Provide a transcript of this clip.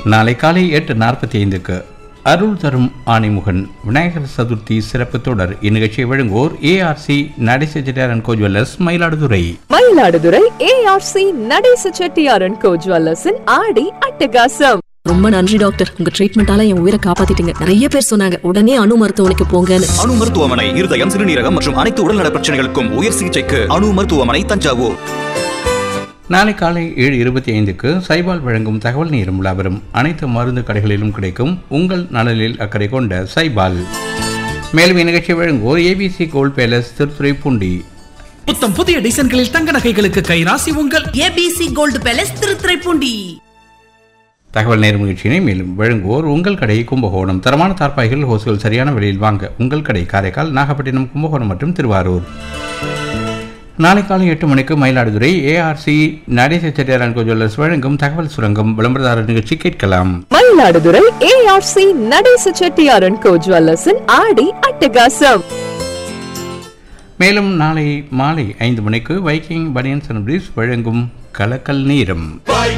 நாளை காலை 8:45 அருள் தரும் ஆணைமுகன் விநாயகர் சதுர்த்தி சிறப்பு தொடர். இந்நிகழ்ச்சியை வழங்குவோர் ARC Natesa Chettiar and go jewellers, Mayiladuthurai. ARC Natesa Chettiar and கோ ஜுவல்லர்ஸின் ஆடி அட்டகாசம். ரொம்ப நன்றி டாக்டர், உங்க ட்ரீட்மெண்டால என் உயிரை காப்பாத்திட்டீங்க. நிறைய பேர் சொன்னாங்க உடனே அணு மருத்துவமனைக்கு போங்கன்னு. அணு மருத்துவமனை இருதயம், சிறுநீரகம் மற்றும் அனைத்து உடல்நல பிரச்சனைகளுக்கும் உயர் சிகிச்சைக்கு அணு மருத்துவமனை, தஞ்சாவூர். நாளை காலை 7:25 சைபால் வழங்கும் தகவல் நேரம் விழாவரும். அனைத்து மருந்து கடைகளிலும் கிடைக்கும் உங்கள் நலனில் அக்கறை கொண்ட சைபால். மேலும் இந்நிகழ்ச்சி வழங்குவோர் ஏபிசி கோல்ட் பேலஸ், திருத்துறைப்பூண்டி. புத்தம் புதிய டிசைன்களில் தங்க நகைகளுக்கு கைராசி உங்கள் ஏபிசி கோல்ட் பேலஸ், திருத்துறைப்பூண்டி. தகவல் நேரம் நிகழ்ச்சியினை மேலும் வழங்குவோர் உங்கள் கடை கும்பகோணம். தரமான தார்பாய்கள் ஹோஸ்கள் சரியான விலையில் வாங்க உங்கள் கடை காரைக்கால், நாகப்பட்டினம், கும்பகோணம் மற்றும் திருவாரூர். நாளை காலை 8 மணிக்கு Mayiladuthurai ARC Natesa Chettiar and go jewellers வழங்கும் தகவல் சுரங்கம் விளம்பரதாரர் நிகழ்ச்சி கேட்கலாம். மயிலாடுதுறை ஏஆர்சி நடேச செட்டியார் அண்ட் கோ ஜுவல்லர்ஸின் ஆடி அட்டகாசம். மேலும் நாளை மாலை 5 மணிக்கு வைக்கிங் பனியன்ஸ் அண்ட் பிரீஃப்ஸ் வழங்கும் கலக்கல் நேரம்.